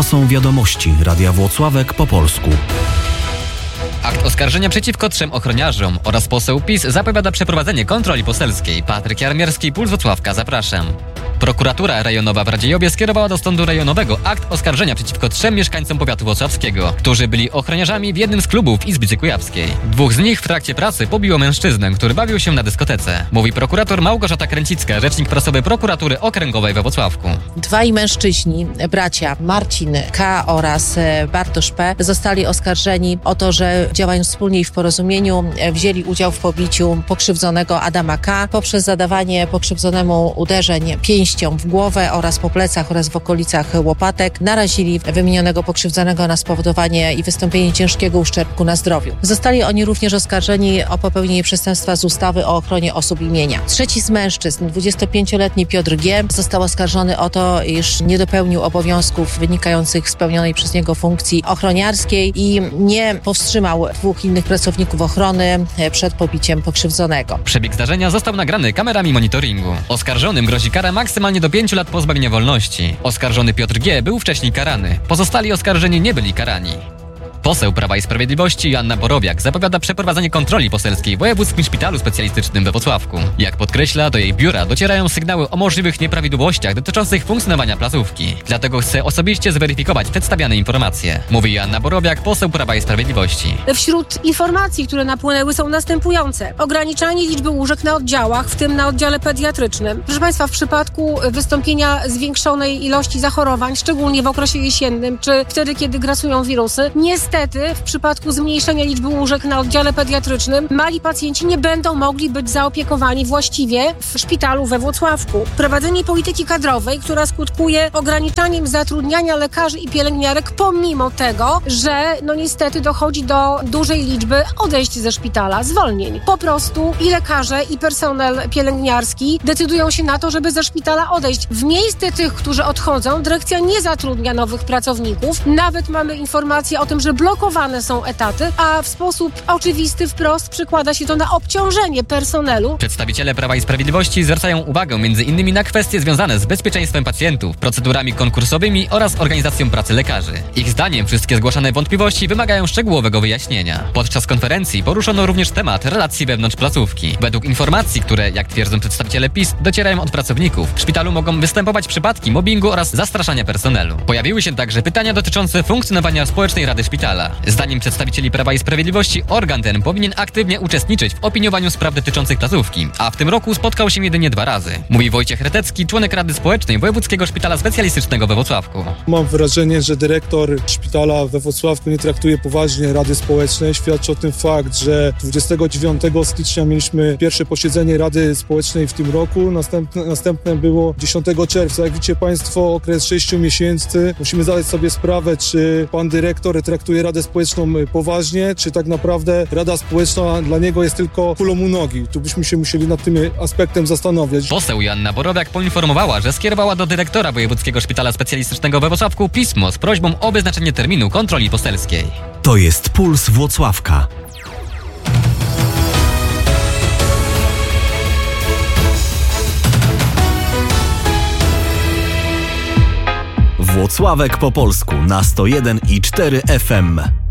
To są wiadomości Radia Włocławek po polsku. Akt oskarżenia przeciwko 3 ochroniarzom oraz poseł PiS zapowiada przeprowadzenie kontroli poselskiej. Patryk Jarmierski, Puls Włocławka, zapraszam. Prokuratura rejonowa w Radziejowie skierowała do sądu rejonowego akt oskarżenia przeciwko 3 mieszkańcom powiatu włocławskiego, którzy byli ochroniarzami w jednym z klubów Izby Kujawskiej. 2 z nich w trakcie pracy pobiło mężczyznę, który bawił się na dyskotece. Mówi prokurator Małgorzata Kręcicka, rzecznik prasowy prokuratury okręgowej we Włocławku. 2 mężczyźni, bracia Marcin K. oraz Bartosz P. zostali oskarżeni o to, że działając wspólnie i w porozumieniu wzięli udział w pobiciu pokrzywdzonego Adama K. poprzez zadawanie pokrzywdzonemu uderzeń pięścią w głowę oraz po plecach oraz w okolicach łopatek. Narazili wymienionego pokrzywdzonego na spowodowanie i wystąpienie ciężkiego uszczerbku na zdrowiu. Zostali oni również oskarżeni o popełnienie przestępstwa z ustawy o ochronie osób i mienia. 3 z mężczyzn, 25-letni Piotr G. został oskarżony o to, iż nie dopełnił obowiązków wynikających z pełnionej przez niego funkcji ochroniarskiej i nie powstrzymał 2 innych pracowników ochrony przed pobiciem pokrzywdzonego. Przebieg zdarzenia został nagrany kamerami monitoringu. Oskarżonym grozi kara maksymalnie do 5 lat pozbawienia wolności. Oskarżony Piotr G. był wcześniej karany. Pozostali oskarżeni nie byli karani. Poseł Prawa i Sprawiedliwości Joanna Borowiak zapowiada przeprowadzenie kontroli poselskiej w Wojewódzkim Szpitalu Specjalistycznym we Włocławku. Jak podkreśla, do jej biura docierają sygnały o możliwych nieprawidłowościach dotyczących funkcjonowania placówki. Dlatego chce osobiście zweryfikować przedstawiane informacje. Mówi Joanna Borowiak, poseł Prawa i Sprawiedliwości. Wśród informacji, które napłynęły, są następujące. Ograniczanie liczby łóżek na oddziałach, w tym na oddziale pediatrycznym. Proszę Państwa, w przypadku wystąpienia zwiększonej ilości zachorowań, szczególnie w okresie jesiennym, czy wtedy, kiedy grasują wirusy, niestety w przypadku zmniejszenia liczby łóżek na oddziale pediatrycznym mali pacjenci nie będą mogli być zaopiekowani właściwie w szpitalu we Włocławku. Prowadzenie polityki kadrowej, która skutkuje ograniczaniem zatrudniania lekarzy i pielęgniarek, pomimo tego, że niestety dochodzi do dużej liczby odejść ze szpitala, zwolnień. Po prostu i lekarze, i personel pielęgniarski decydują się na to, żeby ze szpitala odejść. W miejsce tych, którzy odchodzą, dyrekcja nie zatrudnia nowych pracowników. Nawet mamy informacje o tym, że blokowane są etaty, a w sposób oczywisty wprost przekłada się to na obciążenie personelu. Przedstawiciele Prawa i Sprawiedliwości zwracają uwagę m.in. na kwestie związane z bezpieczeństwem pacjentów, procedurami konkursowymi oraz organizacją pracy lekarzy. Ich zdaniem wszystkie zgłaszane wątpliwości wymagają szczegółowego wyjaśnienia. Podczas konferencji poruszono również temat relacji wewnątrz placówki. Według informacji, które, jak twierdzą przedstawiciele PiS, docierają od pracowników, w szpitalu mogą występować przypadki mobbingu oraz zastraszania personelu. Pojawiły się także pytania dotyczące funkcjonowania Społecznej Rady Szpitala. Zdaniem przedstawicieli Prawa i Sprawiedliwości organ ten powinien aktywnie uczestniczyć w opiniowaniu spraw dotyczących placówki, a w tym roku spotkał się jedynie 2 razy. Mówi Wojciech Retecki, członek Rady Społecznej Wojewódzkiego Szpitala Specjalistycznego we Włocławku. Mam wrażenie, że dyrektor szpitala we Włocławku nie traktuje poważnie Rady Społecznej. Świadczy o tym fakt, że 29 stycznia mieliśmy pierwsze posiedzenie Rady Społecznej w tym roku, następne było 10 czerwca. Jak widzicie Państwo, okres 6 miesięcy. Musimy zdać sobie sprawę, czy pan dyrektor traktuje Radę Społeczną poważnie, czy tak naprawdę Rada Społeczna dla niego jest tylko kulą u nogi. Tu byśmy się musieli nad tym aspektem zastanowić. Poseł Joanna Borowiak poinformowała, że skierowała do dyrektora Wojewódzkiego Szpitala Specjalistycznego we Włocławku pismo z prośbą o wyznaczenie terminu kontroli poselskiej. To jest Puls Włocławka. Włocławek po polsku na 101,4 FM.